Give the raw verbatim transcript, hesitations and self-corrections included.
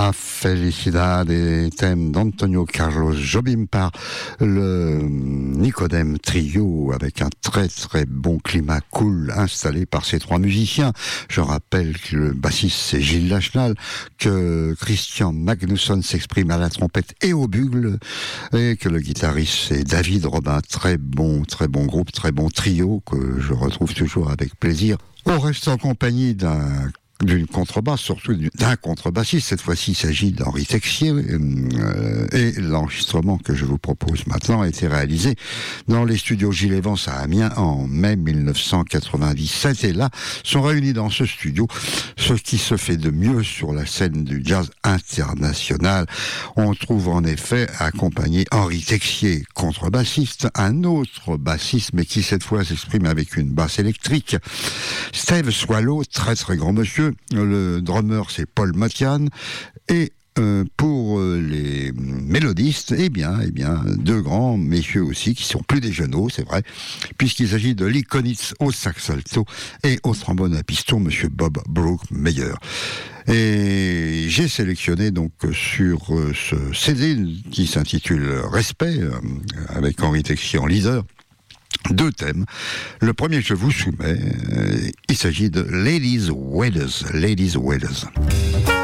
La Felicidad, des thèmes d'Antonio Carlos Jobim par le Nicodème Trio, avec un très très bon climat cool installé par ces trois musiciens. Je rappelle que le bassiste c'est Gilles Lachenal, que Christian Magnusson s'exprime à la trompette et au bugle, et que le guitariste c'est David Robin. Très bon, très bon groupe, très bon trio que je retrouve toujours avec plaisir. On reste en compagnie d'un d'une contrebasse, surtout d'un contrebassiste. Cette fois-ci, il s'agit d'Henri Texier, euh, et l'enregistrement que je vous propose maintenant a été réalisé dans les studios Gilles Evans à Amiens en mai mille neuf cent quatre-vingt-dix-sept. Et là, sont réunis dans ce studio ce qui se fait de mieux sur la scène du jazz international. On trouve en effet accompagné Henri Texier, contrebassiste, un autre bassiste, mais qui cette fois s'exprime avec une basse électrique, Steve Swallow, très très grand monsieur. Le drummer c'est Paul Motian, et euh, pour euh, les mélodistes, eh bien, eh bien, deux grands messieurs aussi qui sont plus des genoux, c'est vrai, puisqu'il s'agit de Lee Konitz au sax alto et au trombone à piston, monsieur Bob Brookmeyer. Et j'ai sélectionné donc sur euh, ce C D qui s'intitule Respect, euh, avec Henri Texier en leader, deux thèmes. Le premier que je vous soumets, euh, il s'agit de Ladies Waders. Ladies Waders.